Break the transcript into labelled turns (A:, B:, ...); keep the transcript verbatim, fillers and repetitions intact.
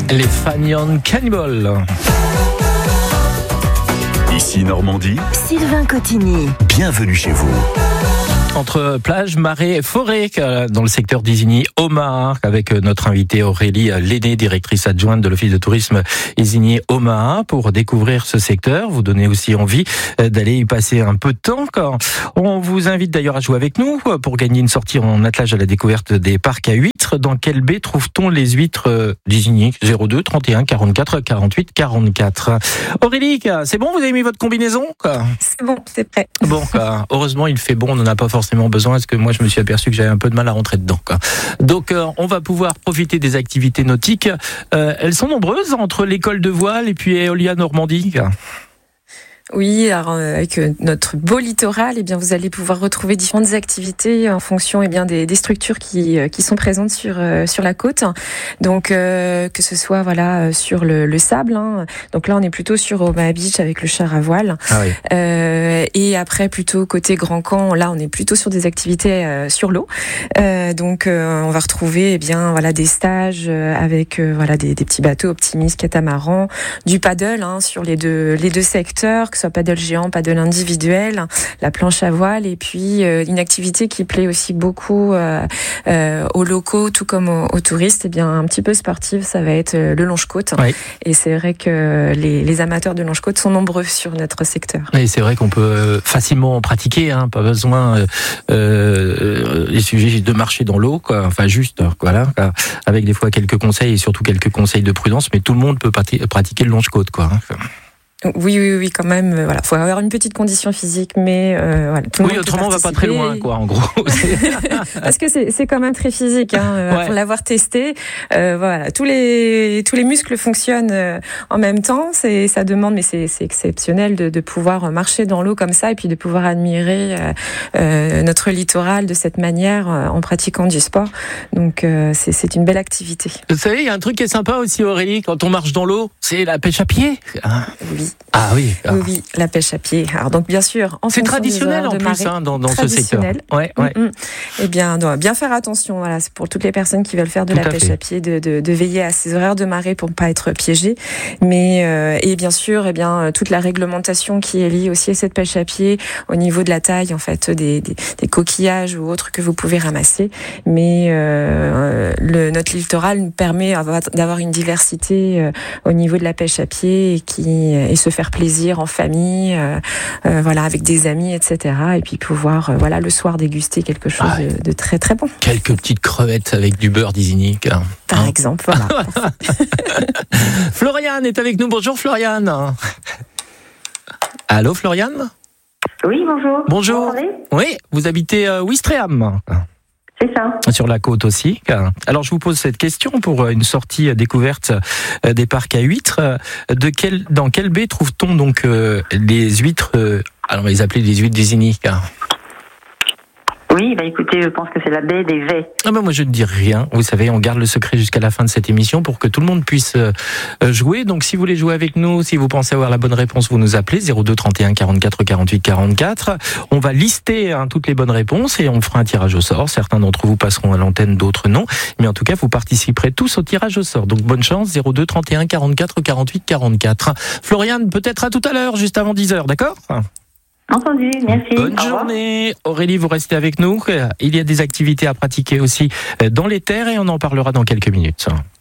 A: Les Fagnon Cannibal.
B: Ici Normandie,
C: Sylvain Cotigny.
B: bienvenue chez vous.
A: Entre plage, marais et forêt, dans le secteur d'Isigny-Omaha, avec notre invitée Aurélie Lenné, directrice adjointe de l'Office de tourisme Isigny-Omaha, pour découvrir ce secteur, vous donner aussi envie d'aller y passer un peu de temps. On vous invite d'ailleurs à jouer avec nous pour gagner une sortie en attelage à la découverte des parcs à huîtres. Dans quelle baie trouve-t-on les huîtres d'Isigny? zéro deux trente et un quarante-quatre quarante-huit quarante-quatre. Aurélie, c'est bon, vous avez mis votre combinaison?
D: C'est bon, c'est prêt.
A: Bon, heureusement il fait bon, on n'en a pas forcément besoin, parce que moi je me suis aperçu que j'avais un peu de mal à rentrer dedans. Donc euh, on va pouvoir profiter des activités nautiques. Euh, elles sont nombreuses entre l'école de voile et puis Eolia Normandie.
D: Oui, alors avec notre beau littoral, eh bien vous allez pouvoir retrouver différentes activités en fonction eh bien des, des structures qui qui sont présentes sur sur la côte. Donc euh, que ce soit voilà sur le, le sable. Hein. Donc là on est plutôt sur Omaha Beach avec le char à voile.
A: Ah oui.
D: Euh, et après plutôt côté Grand Camp, là on est plutôt sur des activités euh, sur l'eau. Euh, donc euh, on va retrouver eh bien voilà des stages avec euh, voilà des, des petits bateaux optimistes, catamarans, du paddle hein, sur les deux les deux secteurs. Que ce soit paddle géant, paddle individuel, la planche à voile, et puis euh, une activité qui plaît aussi beaucoup euh, euh, aux locaux, tout comme aux, aux touristes, et bien un petit peu sportive, ça va être le longe-côte. Oui. Et c'est vrai que les, les amateurs de longe-côte sont nombreux sur notre secteur.
A: Et c'est vrai qu'on peut facilement en pratiquer, hein, pas besoin, euh, euh, il suffit de marcher dans l'eau, quoi. Enfin juste, voilà, quoi. Avec des fois quelques conseils et surtout quelques conseils de prudence, mais tout le monde peut pratiquer le longe-côte, quoi. Hein.
D: Oui, oui, oui, quand même. Euh, voilà, faut avoir une petite condition physique, mais euh, voilà. Tout le
A: oui,
D: monde
A: autrement, on va pas très loin, quoi, en gros.
D: Parce que c'est, c'est quand même très physique, hein, ouais. Pour l'avoir testé. Euh, voilà, tous les tous les muscles fonctionnent euh, en même temps. C'est ça demande, mais c'est c'est exceptionnel de de pouvoir marcher dans l'eau comme ça et puis de pouvoir admirer euh, euh, notre littoral de cette manière euh, en pratiquant du sport. Donc euh, c'est c'est une belle activité.
A: Vous savez, il y a un truc qui est sympa aussi, Aurélie, quand on marche dans l'eau, c'est la pêche à pied.
D: Oui.
A: Ah oui.
D: Ah. Oui, oui, la pêche à pied. Alors donc bien sûr, en
A: c'est traditionnel en
D: de
A: plus
D: marée,
A: hein, dans, dans ce secteur.
D: Ouais, ouais. Mm-hmm. Eh bien, on doit bien faire attention. Voilà, c'est pour toutes les personnes qui veulent faire de Tout la à pêche fait. à pied, de, de, de veiller à ces horaires de marée pour ne pas être piégé. Mais euh, et bien sûr, eh bien toute la réglementation qui est liée aussi à cette pêche à pied au niveau de la taille en fait des, des, des coquillages ou autres que vous pouvez ramasser. Mais euh, le, notre littoral nous permet d'avoir une diversité euh, au niveau de la pêche à pied et qui et se faire plaisir en famille, euh, euh, voilà, avec des amis, et cetera. Et puis pouvoir, euh, voilà, le soir déguster quelque chose ah, de, de très très bon.
A: Quelques petites crevettes avec du beurre d'Isigny. Hein.
D: Par exemple, voilà.
A: Floriane est avec nous. Bonjour Floriane. Allô Floriane.
E: Oui, bonjour.
A: Bonjour. Vous oui, vous habitez euh, Ouistreham.
E: C'est ça.
A: Sur la côte aussi. Alors je vous pose cette question pour une sortie découverte des parcs à huîtres. De quel, dans quelle baie trouve-t-on donc les huîtres, alors on va les appeler les huîtres d'Isigny?
E: Oui, bah écoutez, je pense que c'est la baie des Vets.
A: Ah ben moi je ne dis rien. Vous savez, on garde le secret jusqu'à la fin de cette émission pour que tout le monde puisse jouer. Donc si vous voulez jouer avec nous, si vous pensez avoir la bonne réponse, vous nous appelez zéro deux trente et un quarante-quatre quarante-huit quarante-quatre. On va lister hein, toutes les bonnes réponses et on fera un tirage au sort. Certains d'entre vous passeront à l'antenne, d'autres non. Mais en tout cas, vous participerez tous au tirage au sort. Donc bonne chance, zéro deux trente et un quarante-quatre quarante-huit quarante-quatre. Floriane, peut-être à tout à l'heure, juste avant dix heures, d'accord ?
E: Entendu, merci.
A: Bonne journée. Aurélie, vous restez avec nous. Il y a des activités à pratiquer aussi dans les terres et on en parlera dans quelques minutes.